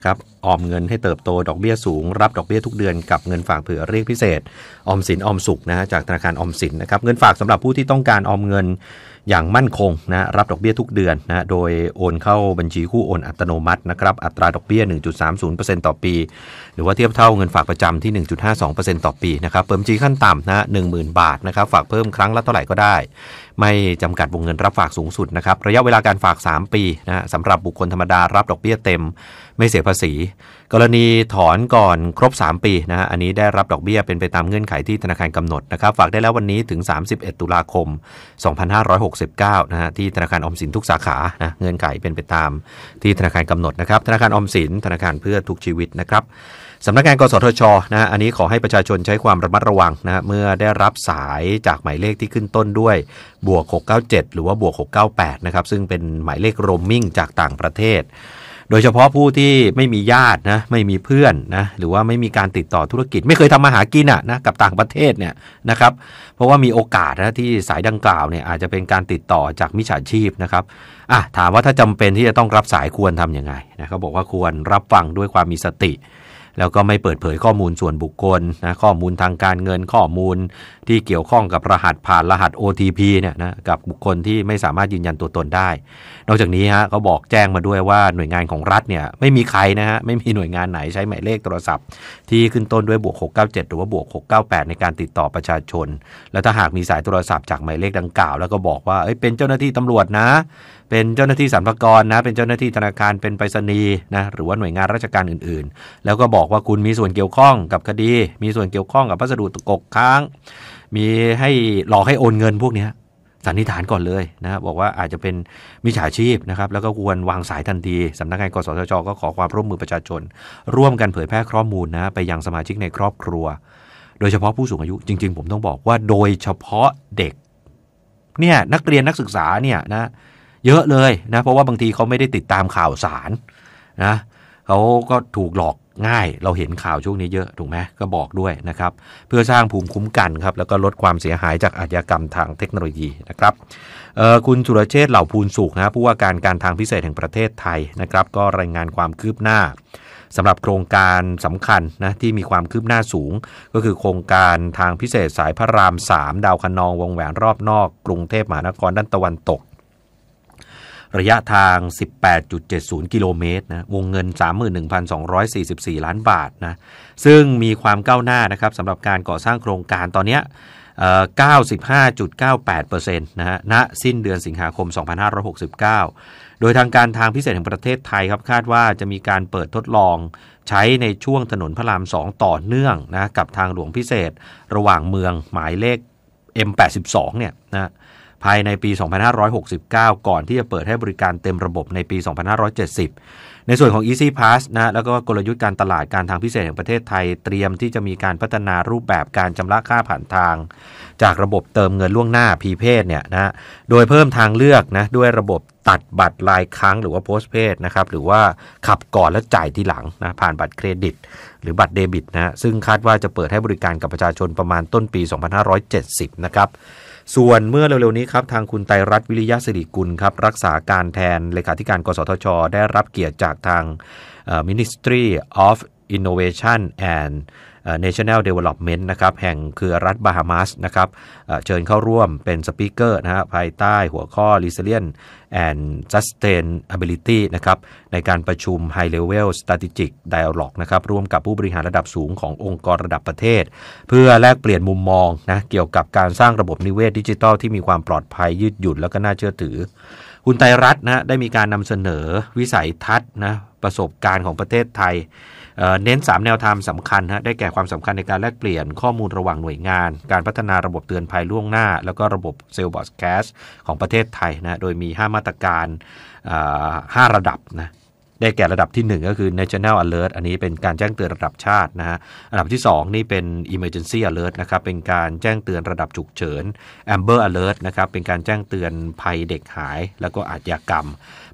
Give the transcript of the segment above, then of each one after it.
ครับออมเงินให้เติบโตดอกเบี้ยสูงรับดอกเบี้ยทุกเดือนกับเงินฝากเผื่อเรียกพิเศษออมสินออมสุขนะจากธนาคารออมสินนะครับเงินฝากสำหรับผู้ที่ต้องการออมเงินอย่างมั่นคงนะรับดอกเบี้ยทุกเดือนนะโดยโอนเข้าบัญชีคู่โอนอัตโนมัตินะครับอัตราดอกเบี้ย 1.30% ต่อปีหรือว่าเทียบเท่าเงินฝากประจำที่ 1.52% ต่อปีนะครับเปิดบัญชีขั้นต่ำนะ 10,000 บาทนะครับฝากเพิ่มครั้งละเท่าไหร่ก็ได้ไม่จำกัดวงเงินรับฝากสูงสุดนะครับระยะเวลาการฝาก3ปีนะสำหรับบุคคลธรรมดารับดอกเบี้ยเต็มไม่เสียภาษีกรณีถอนก่อนครบ3ปีนะอันนี้ได้รับดอกเบี้ยเป็นไปตามเงื่อนไขที่ธนาคารกำหนดนะครับฝากได้แล้ววันนี้ถึง31ตุลาคม2569นะฮะที่ธนาคารออมสินทุกสาขานะเงื่อนไขเป็นไปตามที่ธนาคารกำหนดนะครับธนาคารออมสินธนาคารเพื่อทุกชีวิตนะครับสำนักงานกสทชนะอันนี้ขอให้ประชาชนใช้ความระมัดระวังนะเมื่อได้รับสายจากหมายเลขที่ขึ้นต้นด้วยบวก697หรือว่าบวก698นะครับซึ่งเป็นหมายเลขโรมมิ่งจากต่างประเทศโดยเฉพาะผู้ที่ไม่มีญาตินะไม่มีเพื่อนนะหรือว่าไม่มีการติดต่อธุรกิจไม่เคยทำมาหากินนะกับต่างประเทศเนี่ยนะครับเพราะว่ามีโอกาสนะที่สายดังกล่าวเนี่ยอาจจะเป็นการติดต่อจากมิจฉาชีพนะครับถามว่าถ้าจำเป็นที่จะต้องรับสายควรทำยังไงนะเขาบอกว่าควรรับฟังด้วยความมีสติแล้วก็ไม่เปิดเผยข้อมูลส่วนบุคคลนะข้อมูลทางการเงินข้อมูลที่เกี่ยวข้องกับรหัสผ่านรหัส OTP เนี่ยนะกับบุคคลที่ไม่สามารถยืนยันตัวตนได้นอกจากนี้ฮะเขาบอกแจ้งมาด้วยว่าหน่วยงานของรัฐเนี่ยไม่มีใครนะฮะไม่มีหน่วยงานไหนใช้หมายเลขโทรศัพท์ที่ขึ้นต้นด้วยบวก697หรือว่าบวก698ในการติดต่อประชาชนแล้วถ้าหากมีสายโทรศัพท์จากหมายเลขดังกล่าวแล้วก็บอกว่าเป็นเจ้าหน้าที่ตำรวจนะเป็นเจ้าหน้าที่สรรพากรนะเป็นเจ้าหน้าที่ธนาคารเป็นไปรษณีย์นะหรือว่าหน่วยงานราชการอื่นๆแล้วก็บอกว่าคุณมีส่วนเกี่ยวข้องกับคดีมีส่วนเกี่ยวข้องกับพัสดุตกค้างมีให้หลอกให้โอนเงินพวกนี้สันนิษฐานก่อนเลยนะบอกว่าอาจจะเป็นมิจฉาชีพนะครับแล้วก็ควรวางสายทันทีสำนักงานกสทชก็ขอความร่วมมือประชาชนร่วมกันเผยแพร่ข้อมูลนะไปยังสมาชิกในครอบครัวโดยเฉพาะผู้สูงอายุจริงๆผมต้องบอกว่าโดยเฉพาะเด็กเนี่ยนักเรียนนักศึกษาเนี่ยนะเยอะเลยนะเพราะว่าบางทีเขาไม่ได้ติดตามข่าวสารนะเขาก็ถูกหลอกง่ายเราเห็นข่าวช่วงนี้เยอะถูกไหมก็บอกด้วยนะครับเพื่อสร้างภูมิคุ้มกันครับแล้วก็ลดความเสียหายจากอาชญากรรมทางเทคโนโลยีนะครับคุณสุรเชษฐ์เหล่าภูลสุขนะผู้ว่าการทางพิเศษแห่งประเทศไทยนะครับก็รายงานความคืบหน้าสำหรับโครงการสำคัญนะที่มีความคืบหน้าสูงก็คือโครงการทางพิเศษสายพระราม3ดาวคะนองวงแหวนรอบนอกกรุงเทพมหานครด้านตะวันตกระยะทาง 18.70 กิโลเมตรนะวงเงิน 31,244 ล้านบาทนะซึ่งมีความก้าวหน้านะครับสำหรับการก่อสร้างโครงการตอนนี้95.98% นะฮะณสิ้นเดือนสิงหาคม 2569 โดยทางการทางพิเศษแห่งประเทศไทยครับคาดว่าจะมีการเปิดทดลองใช้ในช่วงถนนพระราม 2 ต่อเนื่องนะกับทางหลวงพิเศษระหว่างเมืองหมายเลข M82 เนี่ยนะภายในปี 2569 ก่อนที่จะเปิดให้บริการเต็มระบบในปี 2570 ในส่วนของ Easy Pass นะแล้วก็กลยุทธ์การตลาดการทางพิเศษแห่งประเทศไทยเตรียมที่จะมีการพัฒนารูปแบบการชำระค่าผ่านทางจากระบบเติมเงินล่วงหน้า Prepaid เนี่ยนะโดยเพิ่มทางเลือกนะด้วยระบบตัดบัตรรายครั้งหรือว่า Postpaid นะครับหรือว่าขับก่อนแล้วจ่ายทีหลังนะผ่านบัตรเครดิตหรือบัตรเดบิตนะซึ่งคาดว่าจะเปิดให้บริการกับประชาชนประมาณต้นปี 2570 นะครับส่วนเมื่อเร็วๆนี้ครับทางคุณไตรรัตน์วิริยะสิริกุลครับรักษาการแทนเลขาธิการกสทชได้รับเกียรติจากทาง Ministry of Innovation and National Development นะครับแห่งเครือรัฐบาฮามาสนะครับเชิญเข้าร่วมเป็นสปีกเกอร์นะฮะภายใต้หัวข้อ Resilience and Sustainability นะครับในการประชุม High Level Strategic Dialogue นะครับร่วมกับผู้บริหารระดับสูงขององค์กรระดับประเทศเพื่อแลกเปลี่ยนมุมมองนะเกี่ยวกับการสร้างระบบนิเวศดิจิทัลที่มีความปลอดภัยยืดหยุ่นแล้วก็น่าเชื่อถือคุณไตรรัตน์นะได้มีการนำเสนอวิสัยทัศน์นะประสบการณ์ของประเทศไทยเน้น3แนวทางสำคัญนะได้แก่ความสำคัญในการแลกเปลี่ยนข้อมูลระหว่างหน่วยงานการพัฒนาระบบเตือนภัยล่วงหน้าแล้วก็ระบบเซลล์บอดแคสต์ของประเทศไทยนะโดยมี5มาตรการ5ระดับนะได้แก่ระดับที่1ก็คือ National Alert อันนี้เป็นการแจ้งเตือนระดับชาตินะฮะระดับที่2นี่เป็น Emergency Alert นะครับเป็นการแจ้งเตือนระดับฉุกเฉิน Amber Alert นะครับเป็นการแจ้งเตือนภัยเด็กหายแล้วก็อาชญากรรม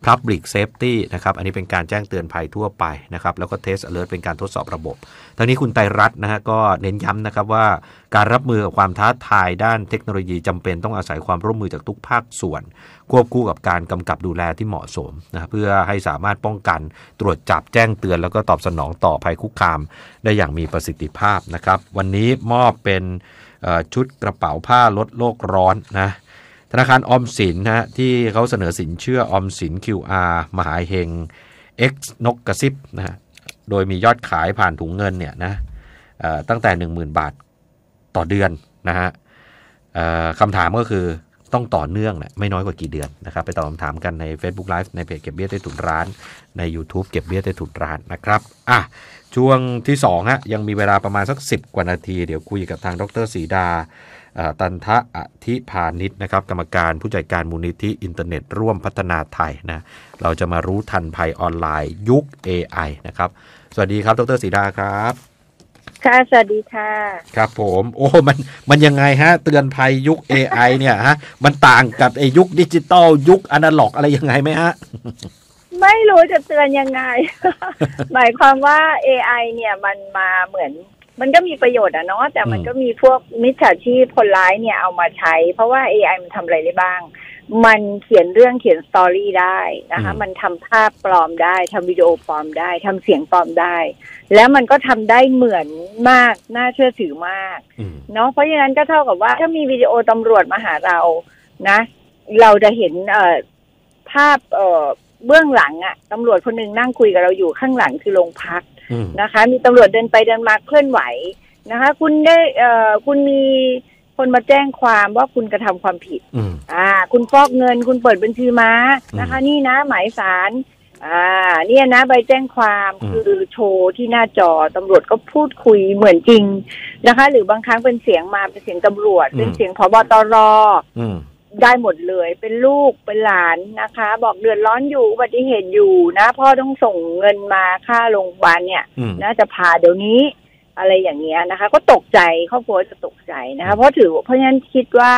Public Safety นะครับอันนี้เป็นการแจ้งเตือนภัยทั่วไปนะครับแล้วก็ Test Alert เป็นการทดสอบระบบทั้งนี้คุณไตรรัตน์นะฮะก็เน้นย้ำนะครับว่าการรับมือกับความท้าทายด้านเทคโนโลยีจำเป็นต้องอาศัยความร่วมมือจากทุกภาคส่วนควบคู่กับการกำกับดูแลที่เหมาะสมนะเพื่อให้สามารถป้องกันตรวจจับแจ้งเตือนแล้วก็ตอบสนองต่อภัยคุกคามได้อย่างมีประสิทธิภาพนะครับวันนี้มอบเป็นชุดกระเป๋าผ้าลดโลกร้อนนะธนาคารออมสินนะฮะที่เขาเสนอสินเชื่อออมสิน QR มหาเฮง X นกกระซิบนะฮะโดยมียอดขายผ่านถุงเงินเนี่ยนะตั้งแต่ 10,000 บาทต่อเดือนนะฮะคำถามก็คือต้องต่อเนื่องไม่น้อยกว่ากี่เดือนนะครับไปตอบคำถามกันใน Facebook Live ในเพจเก็บเบี้ยใต้ถุนร้านใน YouTube เก็บเบี้ยใต้ถุนร้านนะครับช่วงที่2ฮะยังมีเวลาประมาณสัก10กว่านาทีเดี๋ยวคุยกับทางดร.ศรีดาตันทะอธิพานิชนะครับกรรมการผู้จัดการมูลนิธิอินเทอร์เน็ตร่วมพัฒนาไทยนะเราจะมารู้ทันภัยออนไลน์ยุค AI นะครับสวัสดีครับดร.ศรีดาครับค่ะสวัสดีค่ะครับผมโอ้มันยังไงฮะเตือนภัยยุค AI เนี่ยฮะมันต่างกับไอ้ยุคดิจิตอลยุคอนาล็อกอะไรยังไงไหมฮะไม่รู้จะเตือนยังไง หมายความว่า AI เนี่ยมันมาเหมือนมันก็มีประโยชน์เนาะแต่มันก็มีพวกมิจฉาชีพคนร้ายเนี่ยเอามาใช้เพราะว่า AI มันทำอะไรได้บ้างมันเขียนเรื่องเขียนสตอรี่ได้นะคะมันทำภาพปลอมได้ทำวิดีโอปลอมได้ทำเสียงปลอมได้แล้วมันก็ทำได้เหมือนมากน่าเชื่อถือมากเนาะเพราะฉะนั้นก็เท่ากับว่าถ้ามีวิดีโอตำรวจมาหาเรานะเราจะเห็นภาพเบื้องหลังอะตำรวจคนหนึ่งนั่งคุยกับเราอยู่ข้างหลังคือโรงพักนะคะมีตำรวจเดินไปเดินมาเคลื่อนไหวนะคะคุณได้คุณมีคนมาแจ้งความว่าคุณกระทำความผิดคุณฟอกเงินคุณเปิดบัญชีม้านะคะนี่นะหมายสารเนี่ยนะใบแจ้งความคือโชว์ที่หน้าจอตำรวจก็พูดคุยเหมือนจริงนะคะหรือบางครั้งเป็นเสียงมาเป็นเสียงตำรวจเป็นเสียงผบตรได้หมดเลยเป็นลูกเป็นหลานนะคะบอกเดือดร้อนอยู่อุบัติเหตุอยู่นะพ่อต้องส่งเงินมาค่าโรงพยาบาลเนี่ยนะจะพาเดี๋ยวนี้อะไรอย่างเงี้ยนะคะก็ตกใจครอบครัวจะตกใจนะคะเพราะฉะนั้นคิดว่า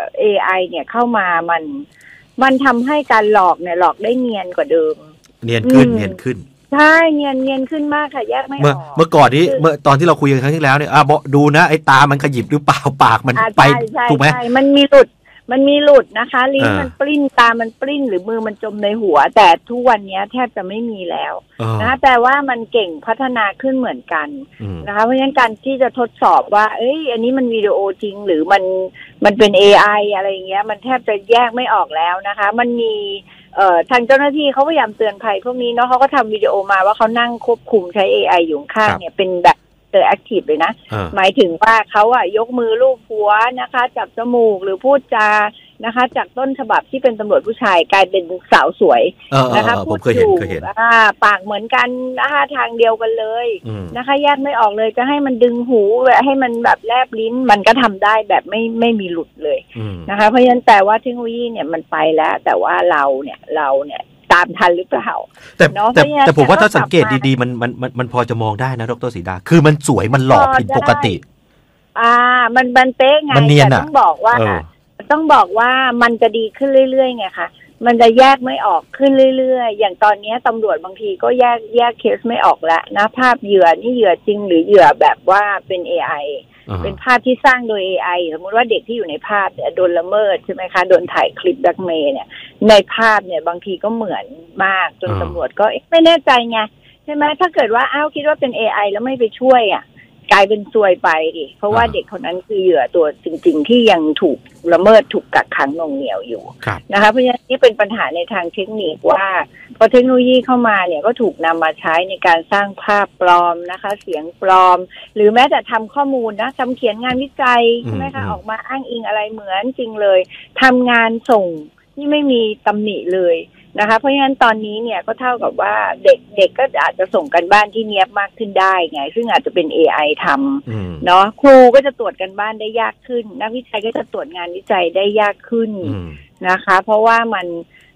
AI เนี่ยเข้ามามันทำให้การหลอกเนี่ยหลอกได้เนียนกว่าเดิมเนียนขึ้นใช่เนียนขึ้นมากค่ะแยกไม่ออกเมื่อก่อนนี้เมื่อตอนที่เราคุยกันครั้งที่แล้วเนี่ยบอกดูนะไอ้ตามันขยิบหรือเปล่าปากมันไปถูกไหมมันมีหลุดนะคะลิ้นมันปลิ้นตามันปลิ้นหรือมือมันจมในหัวแต่ทุกวันนี้แทบจะไม่มีแล้วนะแต่ว่ามันเก่งพัฒนาขึ้นเหมือนกันนะคะเพราะฉะนั้นการที่จะทดสอบว่าอันนี้มันวิดีโอจริงหรือมันเป็น AI อะไรอย่างเงี้ยมันแทบจะแยกไม่ออกแล้วนะคะมันมีทางเจ้าหน้าที่เขาพยายามเตือนภัยพวกนี้เนาะเขาก็ทำวิดีโอมาว่าเขานั่งควบคุมใช้ AI อยู่ข้างเนี่ยเป็นแบบแอคทีฟเลยนะหมายถึงว่าเขายกมือลูบหัวนะคะจับจมูกหรือพูดจานะคะจากต้นฉบับที่เป็นตำรวจผู้ชายกลายเป็นสาวสวยนะคะพูดอยู่ปากเหมือนกันท่าทางเดียวกันเลยนะคะแยกไม่ออกเลยจะให้มันดึงหูให้มันแบบแลบลิ้นมันก็ทำได้แบบไม่มีหลุดเลยนะคะเพราะฉะนั้นแต่ว่าเทคโนโลยีเนี่ยมันไปแล้วแต่ว่าเราเนี่ยตามทันหรือเปล่าแต่ผมว่าถ้าสังเกตดีๆมันพอจะมองได้นะดร.ศรีดาคือมันสวยมันหล่อผิดปกติมันเป๊ะไงแต่ต้องบอกว่ามันจะดีขึ้นเรื่อยๆไงคะมันจะแยกไม่ออกขึ้นเรื่อยๆอย่างตอนนี้ตำรวจบางทีก็แยกเคสไม่ออกแล้วนะภาพเหยื่อนี่เหยื่อจริงหรือเหยื่อแบบว่าเป็น AI เป็นภาพที่สร้างโดย AI สมมติว่าเด็กที่อยู่ในภาพโดนละเมิดใช่ไหมคะโดนถ่ายคลิปแบล็คเมย์เนี่ยในภาพเนี่ยบางทีก็เหมือนมากจนตำรวจก็ไม่แน่ใจไงใช่ไหมถ้าเกิดว่าคิดว่าเป็น AI แล้วไม่ไปช่วยกลายเป็นซวยไปดิเพราะว่าเด็กคนนั้นคือเหยื่อตัวจริงๆที่ยังถูกละเมิดถูกกักขังหน่วงเหนี่ยวอยู่นะคะเพราะฉะนั้นนี่เป็นปัญหาในทางเทคนิคว่าพอเทคโนโลยีเข้ามาเนี่ยก็ถูกนำมาใช้ในการสร้างภาพปลอมนะคะเสียงปลอมหรือแม้แต่ทำข้อมูลนะทำเขียนงานวิจัยใช่ไหมคะออกมาอ้างอิงอะไรเหมือนจริงเลยทำงานส่งที่ไม่มีตำหนิเลยนะคะเพราะฉะนั้นตอนนี้เนี่ยก็เท่ากับว่าเด็กก็อาจจะส่งกันบ้านที่เนียบมากขึ้นได้ไงซึ่งอาจจะเป็น AI ทำเนาะครูก็จะตรวจกันบ้านได้ยากขึ้นนักวิจัยก็จะตรวจงานวิจัยได้ยากขึ้นนะคะเพราะว่า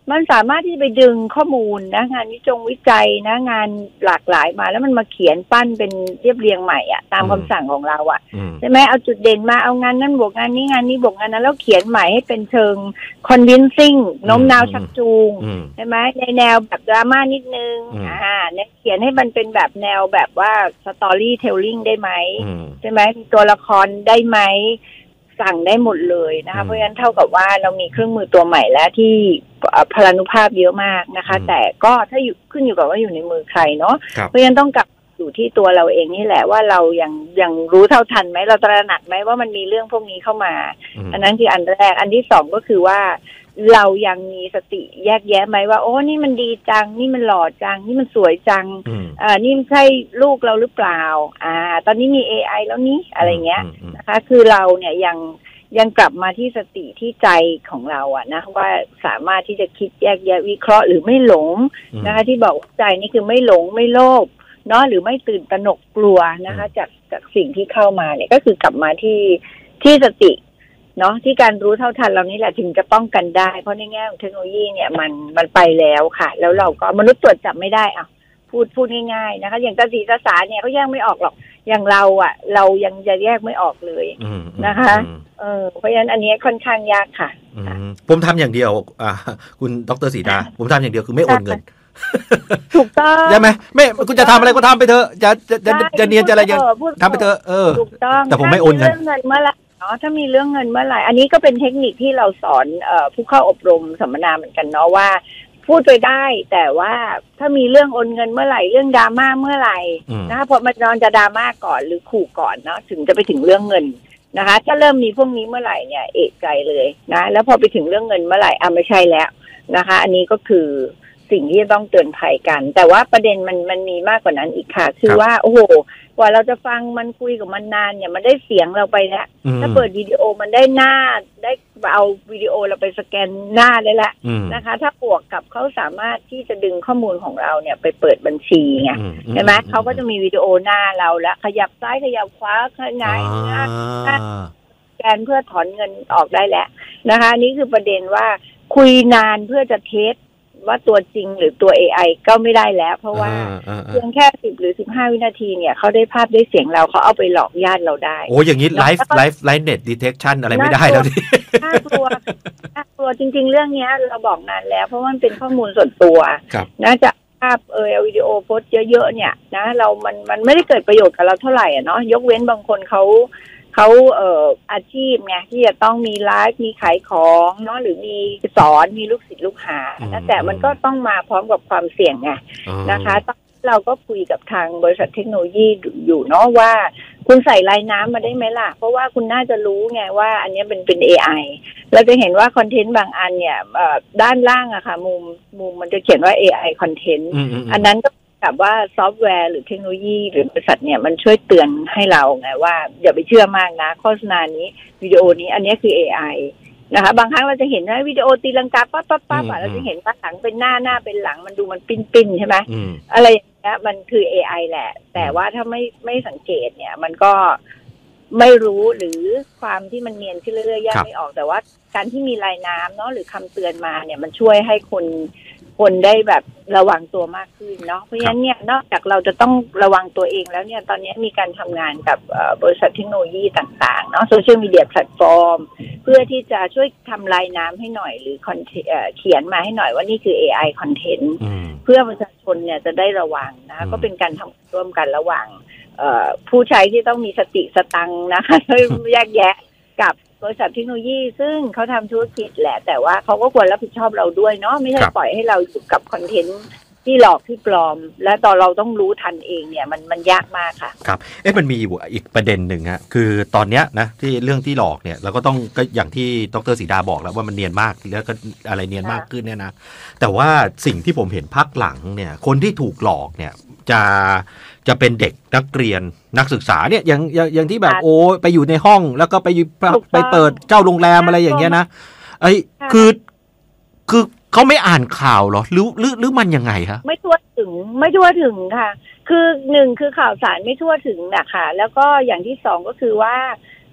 มันสามารถที่จะไปดึงข้อมูลนะงานวิจัยนะงานหลากหลายมาแล้วมันมาเขียนปั้นเป็นเรียบเรียงใหม่อ่ะตามคำสั่งของเราอ่ะใช่ไหมเอาจุดเด่นมาเอางานนั้นบวกงานนี้บวกงานนั้นแล้วเขียนใหม่ให้เป็นเชิง convincing โน้มน้าวชักจูงใช่ไหมในแนวแบบดราม่านิดนึงเนี่ยเขียนให้มันเป็นแบบแนวแบบว่า storytelling ได้ไหมใช่ไหมตัวละครได้ไหมสั่งได้หมดเลยนะคะเพราะฉะนั้นเท่ากับว่าเรามีเครื่องมือตัวใหม่แล้วที่พลานุภาพเยอะมากนะคะแต่ก็ถ้าขึ้นอยู่กับว่าอยู่ในมือใครเนาะเพราะฉะนั้นต้องกลับอยู่ที่ตัวเราเองนี่แหละว่าเรายังรู้เท่าทันไหมเราตระหนักไหมว่ามันมีเรื่องพวกนี้เข้ามาอันนั้นคืออันแรกอันที่สองก็คือว่าเรายังมีสติแยกแยะไหมว่าโอ้นี่มันดีจังนี่มันหล่อจังนี่มันสวยจังนี่ใช่ลูกเราหรือเปล่าตอนนี้มี AI แล้วนี่อะไรเงี้ยนะคะคือเราเนี่ยยังกลับมาที่สติที่ใจของเราอะนะว่าสามารถที่จะคิดแยกแยะวิเคราะห์หรือไม่หลงนะคะที่บอกใจนี่คือไม่หลงไม่โลภเนาะหรือไม่ตื่นตระหนกกลัวนะคะจากสิ่งที่เข้ามาเนี่ยก็คือกลับมาที่สติเนาะที่การรู้เท่าทันเรานี่แหละถึงจะป้องกันได้เพราะในแง่ของเทคโนโลยีเนี่ยมันไปแล้วค่ะแล้วเราก็มนุษย์ตรวจจับไม่ได้พูดง่ายๆนะคะอย่างตาสีตาสาเนี่ยเขาแยกไม่ออกหรอกอย่างเราอ่ะเรายังจะแยกไม่ออกเลยนะคะเพราะฉะนั้นอันนี้ค่อนข้างยากค่ะผมทำอย่างเดียวคุณดร.ศรีดาผมทำอย่างเดียวคือไม่โอนเงินถูกต้องใช่ไหมไม่คุณจะทำอะไรก็ทำไปเถอะจะเนียนจะอะไรยังทำไปเถอะถูกต้องแต่ผมไม่โอนเงินเมื่อไหร่เนาะถ้ามีเรื่องเงินเมื่อไหร่อันนี้ก็เป็นเทคนิคที่เราสอนผู้เข้าอบรมสัมมนาเหมือนกันเนาะว่าพูดไปได้แต่ว่าถ้ามีเรื่องโอนเงินเมื่อไหร่เรื่องดราม่าเมื่อไหร่นะคะพอมันจะดราม่าก่อนหรือขู่ก่อนเนาะถึงจะไปถึงเรื่องเงินนะคะถ้าเริ่มมีพวกนี้เมื่อไหร่เนี่ยเอกใจเลยนะแล้วพอไปถึงเรื่องเงินเมื่อไหร่ไม่ใช่แล้วนะคะอันนี้ก็คือสิ่งที่จะต้องเตือนภัยกันแต่ว่าประเด็นมันมีมากกว่านั้นอีกค่ะคือว่าโอ้โหกว่าเราจะฟังมันคุยกับมันนานเนี่ยมันได้เสียงเราไปแล้วถ้าเปิดวิดีโอมันได้หน้าได้เอาวิดีโอเราไปสแกนหน้าได้แล้วนะคะถ้าบวกกับเขาสามารถที่จะดึงข้อมูลของเราเนี่ยไปเปิดบัญชีไงใช่ไหมเขาก็จะมีวิดีโอหน้าเราแล้วขยับซ้ายขยับขวาขยายหน้าสแกนเพื่อถอนเงินออกได้แล้วนะคะนี่คือประเด็นว่าคุยนานเพื่อจะเทสว่าตัวจริงหรือตัว AI ก็ไม่ได้แล้วเพราะว่าเพียงแค่10หรือ15วินาทีเนี่ยเขาได้ภาพได้เสียงเราเขาเอาไปหลอกญาติเราได้โอ้อย่างนี้ไลฟ์เน็ตดีเทคชั่นอะไรไม่ได้แล้วดิน่ากลัวจริงๆเรื่องนี้เราบอกนานแล้วเพราะมันเป็นข้อมูลส่วนตัวน่าจะภาพวิดีโอโพสเยอะๆเนี่ยนะเรามันไม่ได้เกิดประโยชน์กับเราเท่าไหร่เนาะยกเว้นบางคนเขาอาชีพไงที่จะต้องมีไลฟ์มีขายของเนาะหรือมีสอนมีลูกศิษย์ลูกหานะแต่มันก็ต้องมาพร้อมกับความเสี่ยงไงนะคะเราก็คุยกับทางบริษัทเทคโนโลยีอยู่เนาะว่าคุณใส่ลายน้ำมาได้ไหมล่ะเพราะว่าคุณน่าจะรู้ไงว่าอันนี้เป็น AI เราจะเห็นว่าคอนเทนต์บางอันเนี่ยด้านล่างอะค่ะมุมมันจะเขียนว่า AI คอนเทนต์อันนั้นก็กับว่าซอฟต์แวร์หรือเทคโนโลยีหรือบริษัทเนี่ยมันช่วยเตือนให้เราไงว่าอย่าไปเชื่อมากนะโฆษณานี้วิดีโอนี้อันนี้คือ AI นะคะบางครั้งเราจะเห็นว่าวิดีโอตีลังกาปั๊บเราจะเห็นว่าหลังเป็นหน้าเป็นหลังมันดูมันปิ้นใช่ไหมอะไรอย่างเงี้ยมันคือ AI แหละแต่ว่าถ้าไม่สังเกตเนี่ยมันก็ไม่รู้หรือความที่มันเนียนขึ้นเรื่อยๆแยกไม่ออกแต่ว่าการที่มีลายน้ำเนาะหรือคำเตือนมาเนี่ยมันช่วยให้คนได้แบบระวังตัวมากขึ้นเนาะเพราะฉะนั้นเนี่ยนอกจากเราจะต้องระวังตัวเองแล้วเนี่ยตอนนี้มีการทำงานกับบริษัทเทคโนโลยีต่างๆเนาะโซเชียลมีเดียแพลตฟอร์มเพื่อที่จะช่วยทำลายน้ำให้หน่อยหรือเขียนมาให้หน่อยว่านี่คือ AI คอนเทนต์เพื่อประชาชนเนี่ยจะได้ระวังนะก็เป็นการทำร่วมกันระหว่างผู้ใช้ที่ต้องมีสติสตังค์นะคะแยกแยะกับบริษัทเทคโนโลยีซึ่งเขาทำธุรกิจแหละแต่ว่าเขาก็ควรรับผิดชอบเราด้วยเนาะไม่ใช่ปล่อยให้เราอยู่กับคอนเทนต์ที่หลอกที่ปลอมและตอนเราต้องรู้ทันเองเนี่ยมันยากมากค่ะครับมันมีอีกประเด็นหนึ่งฮะคือตอนเนี้ยนะที่เรื่องที่หลอกเนี่ยเราก็ต้องก็อย่างที่ดร.ศรีดาบอกแล้วว่ามันเนียนมากแล้วก็อะไรเนียนมากขึ้นเนี่ยนะแต่ว่าสิ่งที่ผมเห็นพักหลังเนี่ยคนที่ถูกหลอกเนี่ยจะเป็นเด็กนักเรียนนักศึกษาเนี่ยอย่างที่แบบโอ้ไปอยู่ในห้องแล้วก็ไปเปิดเจ้าโรงแรมอะไรอย่างเงี้ยนะคือเขาไม่อ่านข่าวหรอหรือมันยังไงคะไม่ทั่วถึงค่ะคือหนึ่งคือข่าวสารไม่ทั่วถึงนะคะแล้วก็อย่างที่สองก็คือว่า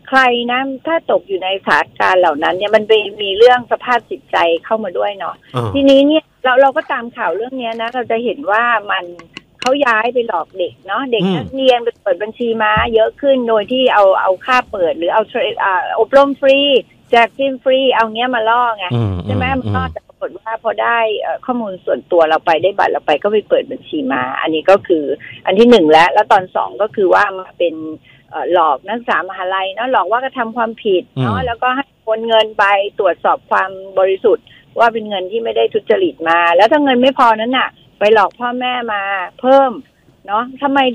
ใครนะถ้าตกอยู่ในสถานการณ์เหล่านั้นเนี่ยมันมีเรื่องสภาพจิตใจเข้ามาด้วยเนาะทีนี้เนี่ยเราก็ตามข่าวเรื่องนี้นะเราจะเห็นว่าเขาย้ายไปหลอกเด็กเนาะเด็กนักเรียนไปเปิดบัญชีม้าเยอะขึ้นโดยที่เอาค่าเปิดหรือเอาอบรมฟรีแจกซิมฟรีเอาเงี้ยมาล่อไงใช่ไหมมันล่อแต่ปรากฏว่าพอได้ข้อมูลส่วนตัวเราไปได้บัตรเราไปก็ไปเปิดบัญชีม้าอันนี้ก็คืออันที่หนึ่งแล้วตอนสองก็คือว่ามาเป็นหลอกนักศึกษามหาลัยเนาะหลอกว่ากระทำความผิดเนาะแล้วก็ให้โอนเงินไปตรวจสอบความบริสุทธิ์ว่าเป็นเงินที่ไม่ได้ทุจริตมาแล้วถ้าเงินไม่พอนั้นน่ะไปหลอกพ่อแม่มาเพิ่มเนาะทำไม